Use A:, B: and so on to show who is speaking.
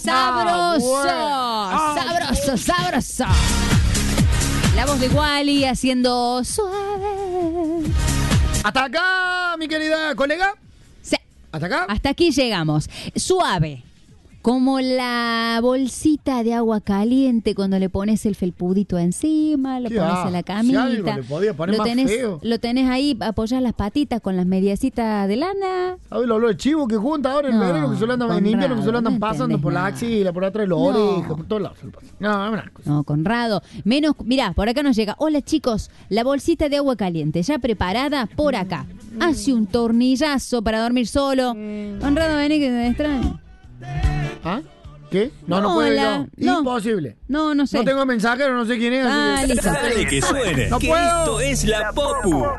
A: sabroso. Sabroso, sabroso. La voz de Wally haciendo suave.
B: Hasta acá, mi querida colega.
A: Sí.
B: ¿Hasta acá?
A: Hasta aquí llegamos. Suave. Como la bolsita de agua caliente cuando le pones el felpudito encima, lo pones en la camita.
B: Si algo le podía poner más feo.
A: Lo tenés ahí, apoyás las patitas con las mediecitas de lana.
B: ¿Sabes lo de chivo que junta ahora en verano que se lo andan en invierno, que se lo andan pasando por la axila, por atrás de los orejas, por todos lados? No, una cosa.
A: No, Conrado. Menos, mirá, por acá nos llega. Hola chicos, la bolsita de agua caliente ya preparada por acá. Hace un tornillazo para dormir solo. Conrado, vení que te extraño.
B: ¿Ah? ¿Qué? No puedo yo.
A: No.
B: Imposible.
A: No sé.
B: No tengo mensajero, no sé quién es.
A: Listo.
C: Dale que suene.
B: No
C: que
B: puedo.
C: esto es la Popu.